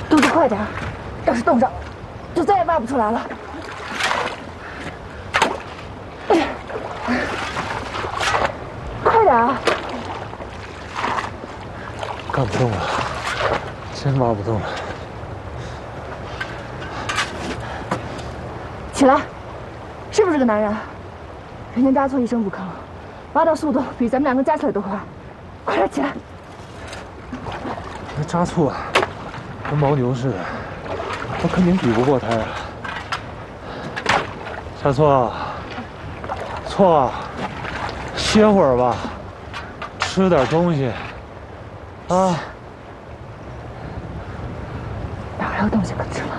肚子快点，要是冻着，就再也挖不出来了。快点啊！ 干不动了，真挖不动了。 起来，是不是个男人？人家扎错一声不吭，挖到速度比咱们两个加起来都快。快点起来！ 那扎错，跟牦牛似的，我肯定比不过他呀。小错，错，歇会儿吧，吃点东西，啊。 哪有东西可吃了？